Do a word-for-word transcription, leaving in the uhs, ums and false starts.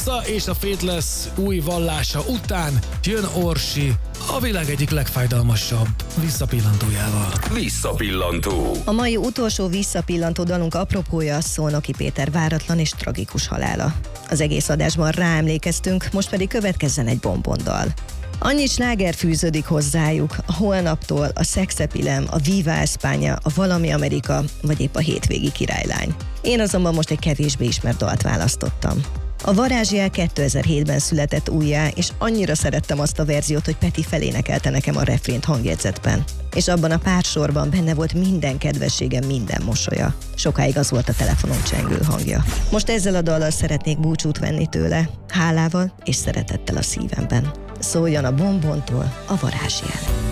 vissza, és a Faithless új vallása után jön Orsi a világ egyik legfájdalmasabb visszapillantójával. Visszapillantó. A mai utolsó visszapillantó dalunk apropója a Szolnoki Péter váratlan és tragikus halála. Az egész adásban ráemlékeztünk, most pedig következzen egy bombondal. Annyi sláger fűződik hozzájuk, a Holnaptól, a Szexepilem, a Viva Espanya, a Valami Amerika, vagy épp a Hétvégi királylány. Én azonban most egy kevésbé ismert dalt választottam. A Varázsjel kétezer-hétben született újjá, és annyira szerettem azt a verziót, hogy Peti felénekelte nekem a refrént hangjegyzetben. És abban a pár sorban benne volt minden kedvességem, minden mosolya. Sokáig az volt a telefonom csengő hangja. Most ezzel a dallal szeretnék búcsút venni tőle, hálával és szeretettel a szívemben. Szóljon a Bombontól a Varázsjel.